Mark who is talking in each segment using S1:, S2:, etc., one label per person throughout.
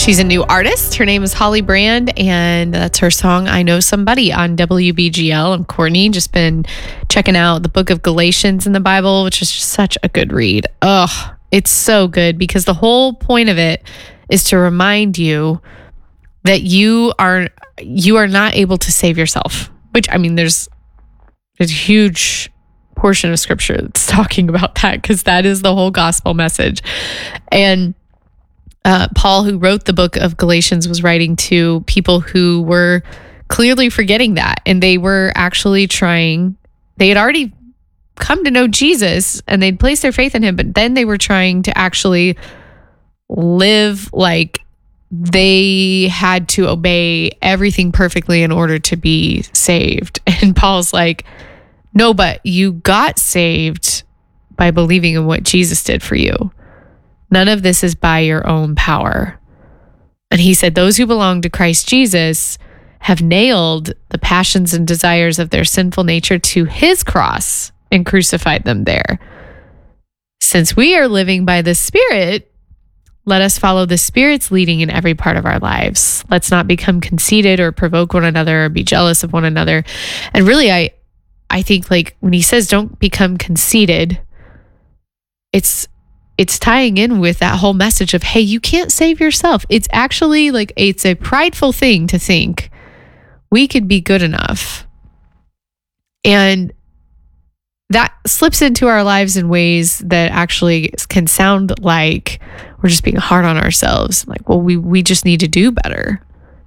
S1: She's a new artist. Her name is Holly Brand, and that's her song, I Know Somebody, on WBGL. I'm Courtney, just been checking out the book of Galatians in the Bible, which is just such a good read. Oh, it's so good because the whole point of it is to remind you that you are not able to save yourself, which, I mean, there's a huge portion of scripture that's talking about that because that is the whole gospel message. And Paul, who wrote the book of Galatians, was writing to people who were clearly forgetting that. And they were actually they had already come to know Jesus and they'd placed their faith in him, but then they were trying to actually live like they had to obey everything perfectly in order to be saved. And Paul's like, no, but you got saved by believing in what Jesus did for you. None of this is by your own power. And he said, those who belong to Christ Jesus have nailed the passions and desires of their sinful nature to his cross and crucified them there. Since we are living by the Spirit, let us follow the Spirit's leading in every part of our lives. Let's not become conceited or provoke one another or be jealous of one another. And really, I think like when he says don't become conceited, it's tying in with that whole message of, hey, you can't save yourself. It's actually like, it's a prideful thing to think we could be good enough. And that slips into our lives in ways that actually can sound like we're just being hard on ourselves. Like, well, we just need to do better.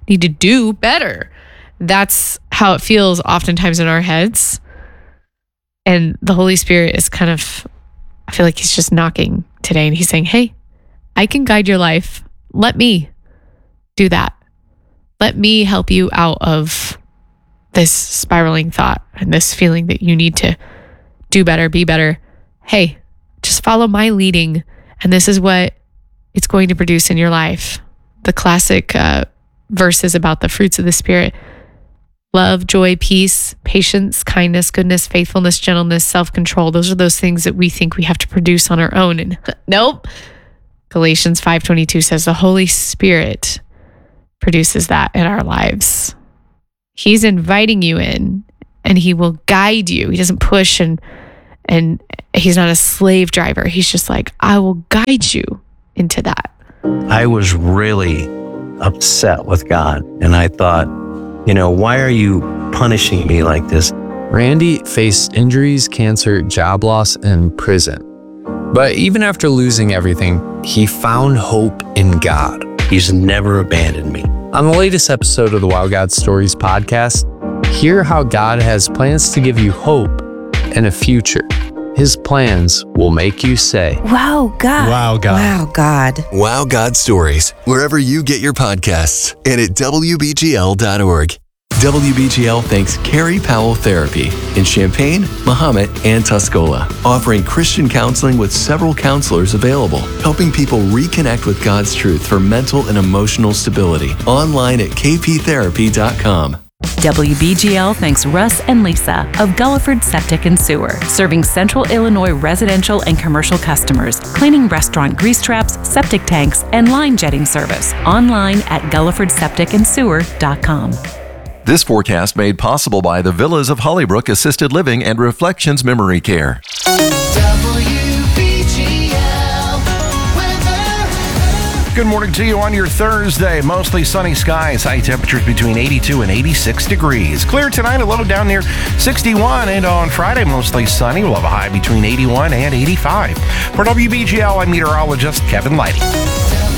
S1: That's how it feels oftentimes in our heads. And the Holy Spirit is kind of, I feel like he's just knocking today and he's saying, hey, I can guide your life. Let me do that. Let me help you out of this spiraling thought and this feeling that you need to do better, be better. Hey, just follow my leading. And this is what it's going to produce in your life. The classic verses about the fruits of the Spirit: love, joy, peace, patience, kindness, goodness, faithfulness, gentleness, self-control. Those are those things that we think we have to produce on our own. And nope. Galatians 5:22 says the Holy Spirit produces that in our lives. He's inviting you in and he will guide you. He doesn't push and he's not a slave driver. He's just like, I will guide you into that.
S2: I was really upset with God and I thought, why are you punishing me like this?
S3: Randy faced injuries, cancer, job loss, and prison. But even after losing everything, he found hope in God.
S2: He's never abandoned me.
S3: On the latest episode of the Wow God Stories podcast, hear how God has plans to give you hope and a future. His plans will make you say,
S4: Wow, God.
S5: Wow, God.
S4: Wow, God.
S6: Wow God Stories, wherever you get your podcasts and at WBGL.org. WBGL thanks Carrie Powell Therapy in Champaign, Mahomet, and Tuscola, offering Christian counseling with several counselors available, helping people reconnect with God's truth for mental and emotional stability. Online at kptherapy.com.
S7: WBGL thanks Russ and Lisa of Gulliford Septic and Sewer, serving Central Illinois residential and commercial customers, cleaning restaurant grease traps, septic tanks, and line jetting service. Online at GullifordSepticandSewer.com.
S8: This forecast made possible by the Villas of Hollybrook Assisted Living and Reflections Memory Care.
S5: Good morning to you on your Thursday. Mostly sunny skies, high temperatures between 82 and 86 degrees. Clear tonight, a little down near 61. And on Friday, mostly sunny. We'll have a high between 81 and 85. For WBGL, I'm meteorologist Kevin Lighty.